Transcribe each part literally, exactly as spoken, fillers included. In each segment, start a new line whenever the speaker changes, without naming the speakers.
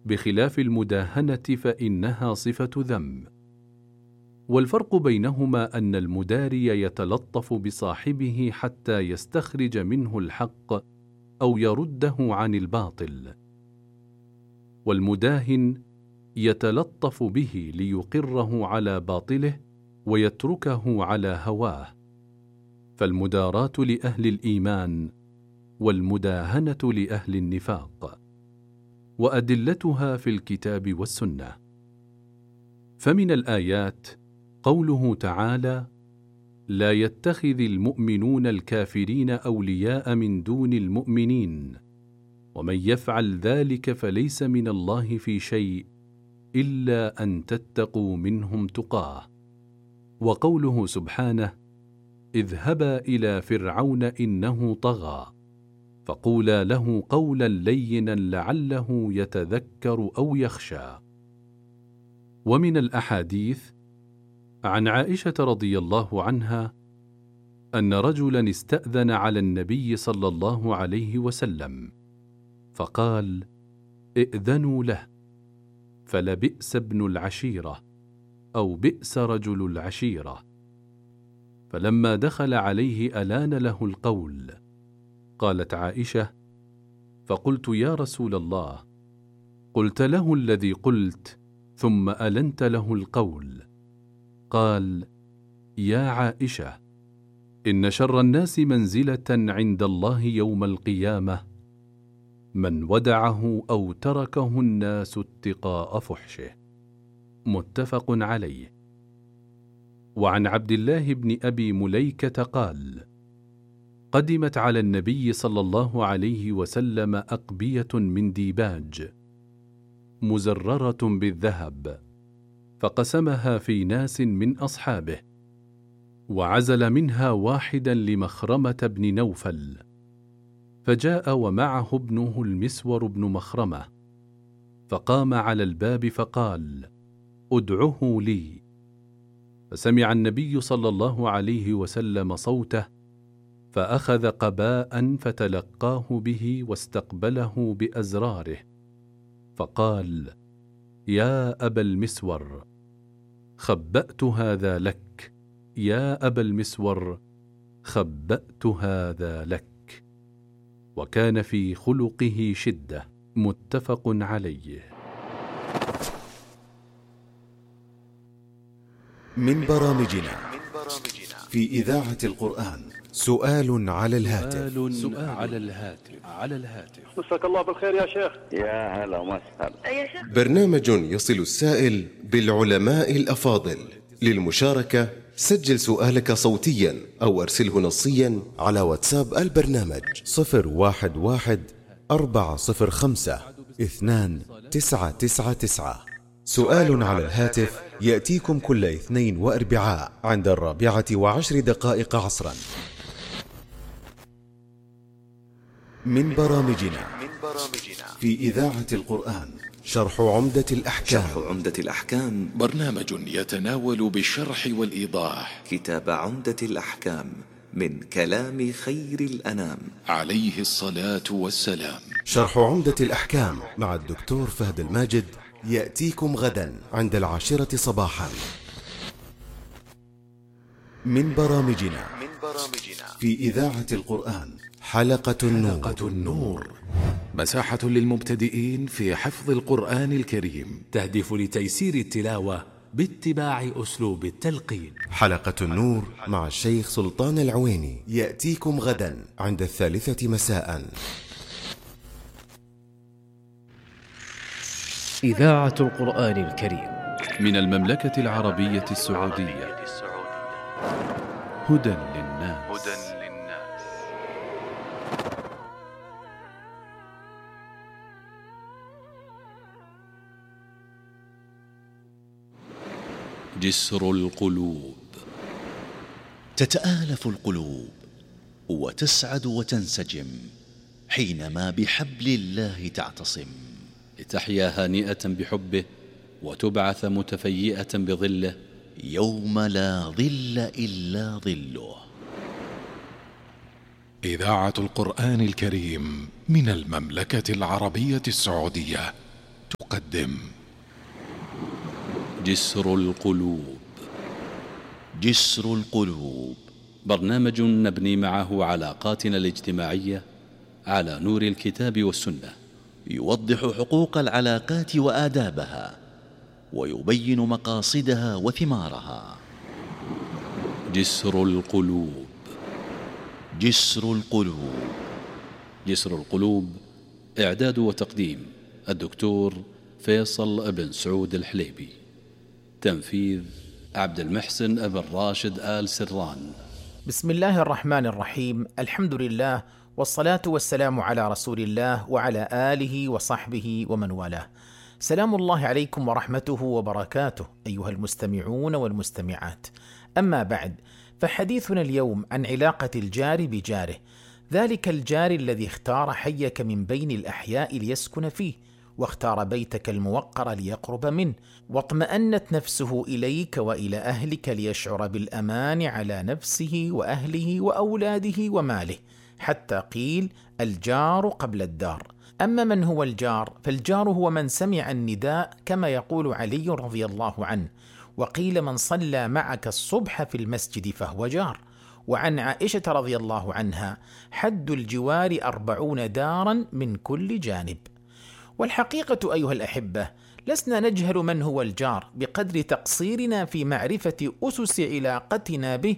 بخلاف المداهنة فإنها صفة ذم. والفرق بينهما أن المداري يتلطف بصاحبه حتى يستخرج منه الحق أو يرده عن الباطل، والمداهن يتلطف به ليقره على باطله ويتركه على هواه. فالمداراة لأهل الإيمان والمداهنة لأهل النفاق. وأدلتها في الكتاب والسنة. فمن الآيات قوله تعالى: لا يتخذ المؤمنون الكافرين أولياء من دون المؤمنين ومن يفعل ذلك فليس من الله في شيء إلا أن تتقوا منهم تقاه. وقوله سبحانه: اذهبا إلى فرعون إنه طغى فقولا له قولا لينا لعله يتذكر أو يخشى. ومن الأحاديث عن عائشة رضي الله عنها أن رجلا استأذن على النبي صلى الله عليه وسلم فقال: ائذنوا له، فلبئس ابن العشيرة أو بئس رجل العشيرة. فلما دخل عليه ألان له القول. قالت عائشة: فقلت يا رسول الله، قلت له الذي قلت ثم ألنت له القول. قال: يا عائشة، إن شر الناس منزلة عند الله يوم القيامة من ودعه أو تركه الناس اتقاء فحشه. متفق عليه. وعن عبد الله بن أبي مليكة قال: قدمت على النبي صلى الله عليه وسلم أقبية من ديباج مزررة بالذهب، فقسمها في ناس من أصحابه، وعزل منها واحدا لمخرمة بن نوفل، فجاء ومعه ابنه المسور بن مخرمة، فقام على الباب فقال: ادعه لي. فسمع النبي صلى الله عليه وسلم صوته، فأخذ قباء فتلقاه به واستقبله بأزراره، فقال: يا أبا المسور، خبأت هذا لك، يا أبا المسور، خبأت هذا لك. وكان في خلقه شدة. متفق عليه.
من برامجنا في إذاعة القرآن سؤال على الهاتف.
سؤال على الهاتف على الهاتف
مساك الله بالخير يا شيخ.
يا هلا وسهلا
يا شيخ.
برنامج يصل السائل بالعلماء الأفاضل. للمشاركة سجل سؤالك صوتيا أو أرسله نصيا على واتساب البرنامج صفر واحد واحد أربعة صفر خمسة اثنان تسعة تسعة تسعة. سؤال على الهاتف يأتيكم كل اثنين وأربعاء عند الرابعة وعشر دقائق عصرا. من برامجنا في إذاعة القرآن شرح عمدة الأحكام.
شرح عمدة الأحكام
برنامج يتناول بالشرح والإيضاح
كتاب عمدة الأحكام من كلام خير الأنام
عليه الصلاة والسلام.
شرح عمدة الأحكام مع الدكتور فهد الماجد يأتيكم غدا عند العاشرة صباحا. من برامجنا في إذاعة القرآن حلقة النور.
حلقة النور مساحة للمبتدئين في حفظ القرآن الكريم،
تهدف لتيسير التلاوة باتباع أسلوب التلقين.
حلقة النور مع الشيخ سلطان العويني يأتيكم غدا عند الثالثة مساء.
إذاعة القرآن الكريم
من المملكة العربية السعودية. هدى للناس.
جسر القلوب.
تتآلف القلوب وتسعد وتنسجم حينما بحبل الله تعتصم،
لتحيا هانئة بحبه وتبعث متفيئة بظله
يوم لا ظل إلا ظله.
إذاعة القرآن الكريم من المملكة العربية السعودية. تقدم
جسر القلوب.
جسر القلوب،
برنامج نبني معه علاقاتنا الاجتماعية على نور الكتاب والسنة،
يوضح حقوق العلاقات وآدابها، ويبين مقاصدها وثمارها.
جسر القلوب.
جسر القلوب.
جسر القلوب، إعداد وتقديم الدكتور فيصل بن سعود الحليبي. تنفيذ عبد المحسن بن راشد آل سران.
بسم الله الرحمن الرحيم. الحمد لله، والصلاة والسلام على رسول الله وعلى آله وصحبه ومن والاه. سلام الله عليكم ورحمته وبركاته أيها المستمعون والمستمعات. أما بعد، فحديثنا اليوم عن علاقة الجار بجاره، ذلك الجار الذي اختار حيك من بين الأحياء ليسكن فيه، واختار بيتك الموقر ليقرب منه، واطمأنت نفسه إليك وإلى أهلك ليشعر بالأمان على نفسه وأهله وأولاده وماله، حتى قيل الجار قبل الدار. أما من هو الجار؟ فالجار هو من سمع النداء كما يقول علي رضي الله عنه، وقيل من صلى معك الصبح في المسجد فهو جار. وعن عائشة رضي الله عنها: حد الجوار أربعون دارا من كل جانب. والحقيقة أيها الأحبة، لسنا نجهل من هو الجار بقدر تقصيرنا في معرفة أسس علاقتنا به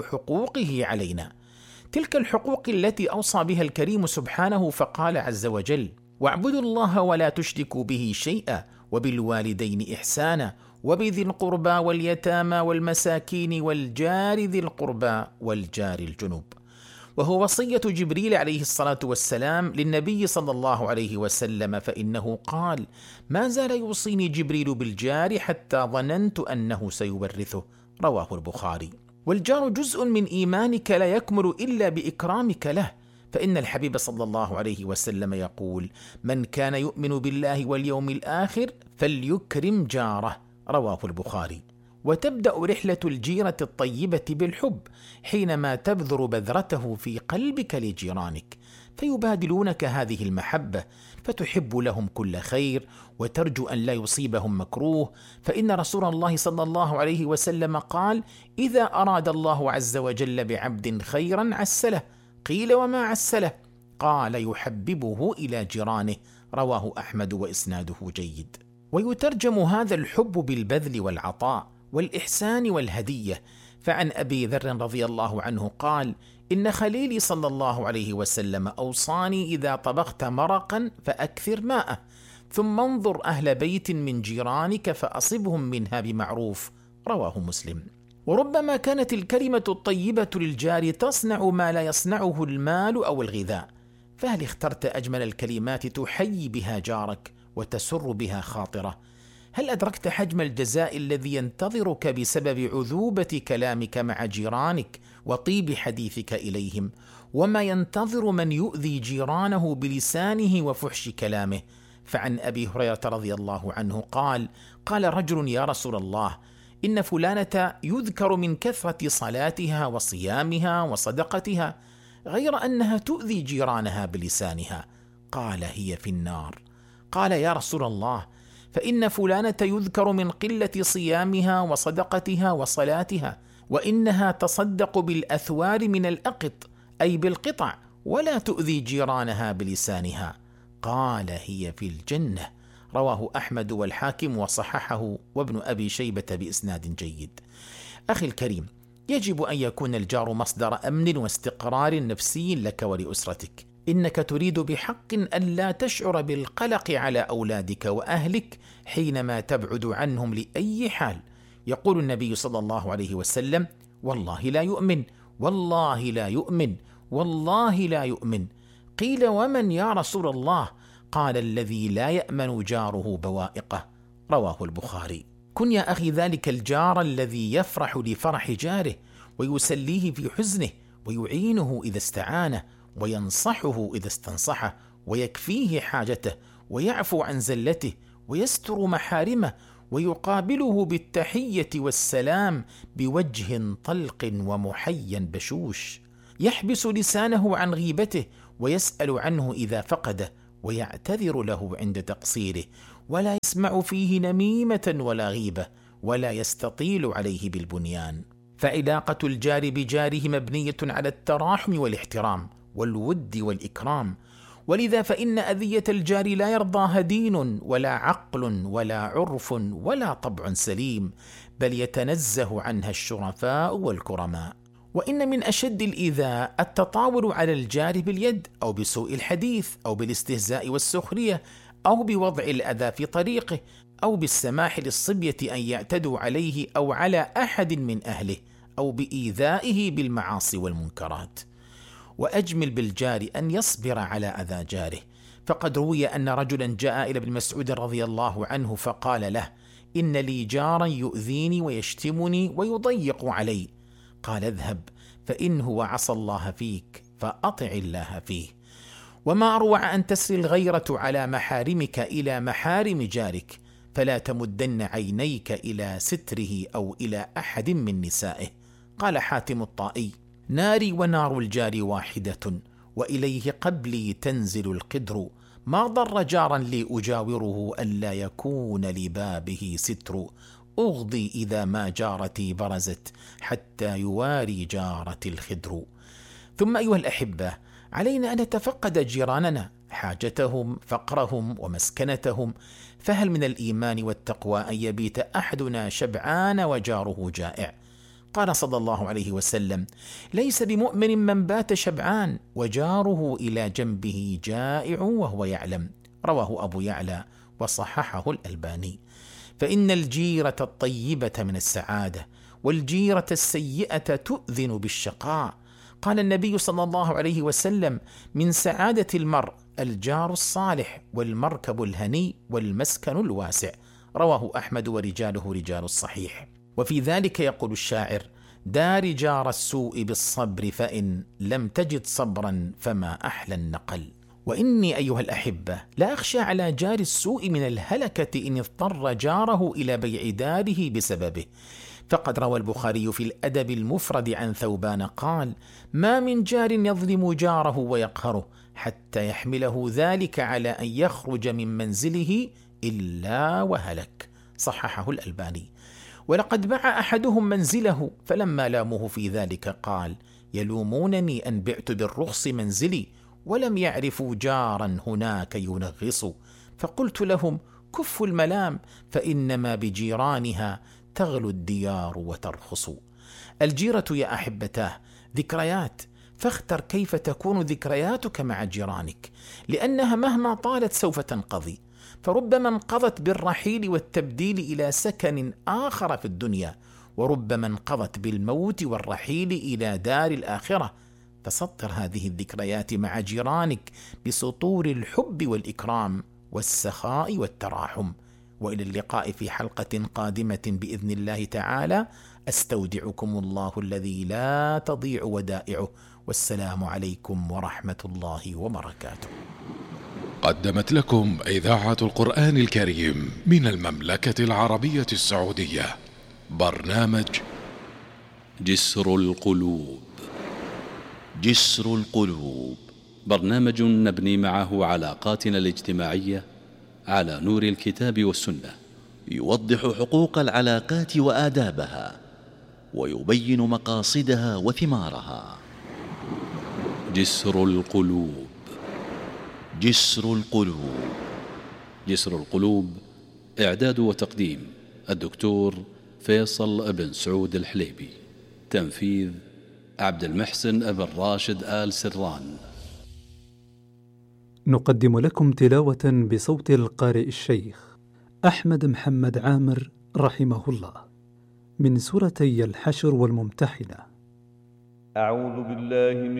وحقوقه علينا. تلك الحقوق التي أوصى بها الكريم سبحانه، فقال عز وجل: واعبدوا الله ولا تشركوا به شيئا وبالوالدين إحسانا وبذي القربى واليتامى والمساكين والجار ذي القربى والجار الجنوب. وهو وصية جبريل عليه الصلاة والسلام للنبي صلى الله عليه وسلم، فإنه قال: ما زال يوصيني جبريل بالجار حتى ظننت أنه سيورثه. رواه البخاري. والجار جزء من إيمانك لا يكمل إلا بإكرامك له، فإن الحبيب صلى الله عليه وسلم يقول: من كان يؤمن بالله واليوم الآخر فليكرم جاره. رواه البخاري. وتبدأ رحلة الجيرة الطيبة بالحب حينما تبذر بذرته في قلبك لجيرانك، فيبادلونك هذه المحبة، فتحب لهم كل خير وترجو أن لا يصيبهم مكروه، فإن رسول الله صلى الله عليه وسلم قال: إذا أراد الله عز وجل بعبد خيرا عسله. قيل: وما عسله؟ قال: يحببه إلى جيرانه. رواه أحمد وإسناده جيد. ويترجم هذا الحب بالبذل والعطاء والإحسان والهدية. فعن أبي ذر رضي الله عنه قال: إن خليلي صلى الله عليه وسلم أوصاني إذا طبخت مرقا فأكثر ماءه، ثم انظر أهل بيت من جيرانك فأصبهم منها بمعروف. رواه مسلم. وربما كانت الكلمة الطيبة للجار تصنع ما لا يصنعه المال أو الغذاء، فهل اخترت أجمل الكلمات تحيي بها جارك وتسر بها خاطره؟ هل أدركت حجم الجزاء الذي ينتظرك بسبب عذوبة كلامك مع جيرانك وطيب حديثك إليهم، وما ينتظر من يؤذي جيرانه بلسانه وفحش كلامه؟ فعن أبي هريرة رضي الله عنه قال: قال رجل: يا رسول الله، إن فلانة يذكر من كثرة صلاتها وصيامها وصدقتها، غير أنها تؤذي جيرانها بلسانها. قال: هي في النار. قال: يا رسول الله، فإن فلانة يذكر من قلة صيامها وصدقتها وصلاتها، وإنها تصدق بالأثوار من الأقط، أي بالقطع، ولا تؤذي جيرانها بلسانها. قال: هي في الجنة. رواه أحمد والحاكم وصححه وابن أبي شيبة بإسناد جيد. أخي الكريم، يجب أن يكون الجار مصدر أمن واستقرار نفسي لك ولأسرتك. إنك تريد بحق أن لا تشعر بالقلق على أولادك وأهلك حينما تبعد عنهم لأي حال. يقول النبي صلى الله عليه وسلم: والله لا يؤمن، والله لا يؤمن، والله لا يؤمن. قيل: ومن يا رسول الله؟ قال: الذي لا يأمن جاره بوائقه. رواه البخاري. كن يا أخي ذلك الجار الذي يفرح لفرح جاره، ويسليه في حزنه، ويعينه إذا استعانه، وينصحه إذا استنصحه، ويكفيه حاجته، ويعفو عن زلته، ويستر محارمه، ويقابله بالتحية والسلام بوجه طلق ومحيا بشوش. يحبس لسانه عن غيبته، ويسأل عنه إذا فقده، ويعتذر له عند تقصيره، ولا يسمع فيه نميمة ولا غيبة، ولا يستطيل عليه بالبنيان. فعلاقة الجار بجاره مبنية على التراحم والاحترام والود والإكرام، ولذا فإن أذية الجار لا يرضاها دين ولا عقل ولا عرف ولا طبع سليم، بل يتنزه عنها الشرفاء والكرماء. وإن من أشد الإيذاء التطاول على الجار باليد أو بسوء الحديث أو بالاستهزاء والسخرية أو بوضع الأذى في طريقه أو بالسماح للصبية أن يعتدوا عليه أو على أحد من أهله أو بإيذائه بالمعاصي والمنكرات. وأجمل بالجار أن يصبر على أذى جاره، فقد روي أن رجلا جاء إلى ابن مسعود رضي الله عنه فقال له: إن لي جارا يؤذيني ويشتمني ويضيق علي. قال: اذهب فإن هو عصى الله فيك فأطع الله فيه. وما أروع أن تسري الغيرة على محارمك إلى محارم جارك، فلا تمدن عينيك إلى ستره أو إلى أحد من نسائه. قال حاتم الطائي: ناري ونار الجار واحدة، وإليه قبلي تنزل القدر، ما ضر جارا لي أجاوره ألا يكون لبابه ستر، أغضي إذا ما جارتي برزت حتى يواري جارتي الخدر. ثم أيها الأحبة، علينا أن نتفقد جيراننا، حاجتهم، فقرهم ومسكنتهم. فهل من الإيمان والتقوى أن يبيت أحدنا شبعان وجاره جائع؟ قال صلى الله عليه وسلم: ليس بمؤمن من بات شبعان وجاره إلى جنبه جائع وهو يعلم. رواه أبو يعلى وصححه الألباني. فإن الجيرة الطيبة من السعادة، والجيرة السيئة تؤذن بالشقاء. قال النبي صلى الله عليه وسلم: من سعادة المرء الجار الصالح والمركب الهني والمسكن الواسع. رواه أحمد ورجاله رجال الصحيح. وفي ذلك يقول الشاعر: دار جار السوء بالصبر، فإن لم تجد صبرا فما أحلى النقل. وإني أيها الأحبة لا أخشى على جار السوء من الهلكة إن اضطر جاره إلى بيع داره بسببه. فقد روى البخاري في الأدب المفرد عن ثوبان قال: ما من جار يظلم جاره ويقهره حتى يحمله ذلك على أن يخرج من منزله إلا وهلك. صححه الألباني. ولقد باع أحدهم منزله، فلما لاموه في ذلك قال: يلومونني أن بعت بالرخص منزلي ولم يعرفوا جارا هناك ينغص. فقلت لهم: كفوا الملام، فإنما بجيرانها تغلو الديار وترخص. الجيرة يا أحبتاه ذكريات، فاختر كيف تكون ذكرياتك مع جيرانك، لأنها مهما طالت سوف تنقضي، فربما انقضت بالرحيل والتبديل إلى سكن آخر في الدنيا، وربما انقضت بالموت والرحيل إلى دار الآخرة. فسطر هذه الذكريات مع جيرانك بسطور الحب والإكرام والسخاء والتراحم. وإلى اللقاء في حلقة قادمة بإذن الله تعالى. أستودعكم الله الذي لا تضيع ودائعه، والسلام عليكم ورحمة الله وبركاته.
قدمت لكم إذاعة القرآن الكريم من المملكة العربية السعودية برنامج
جسر القلوب.
جسر القلوب،
برنامج نبني معه علاقاتنا الاجتماعية على نور الكتاب والسنة،
يوضح حقوق العلاقات وآدابها، ويبين مقاصدها وثمارها.
جسر القلوب.
جسر القلوب.
جسر القلوب، إعداد وتقديم الدكتور فيصل بن سعود الحليبي. تنفيذ عبد المحسن أبن راشد آل سران.
نقدم لكم تلاوة بصوت القارئ الشيخ أحمد محمد عامر رحمه الله من سورتي الحشر والممتحنة.
أعوذ بالله من